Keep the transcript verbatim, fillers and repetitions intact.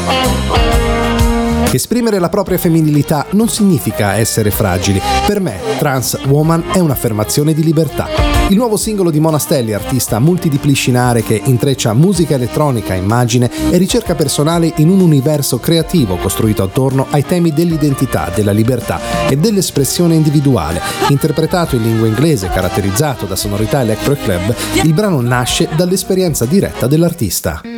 Esprimere la propria femminilità non significa essere fragili. Per me, Trans Woman è un'affermazione di libertà. Il nuovo singolo di Mona Stelli, artista multidisciplinare che intreccia musica elettronica, immagine e ricerca personale in un universo creativo costruito attorno ai temi dell'identità, della libertà e dell'espressione individuale. Interpretato in lingua inglese, caratterizzato da sonorità electro e club, il brano nasce dall'esperienza diretta dell'artista.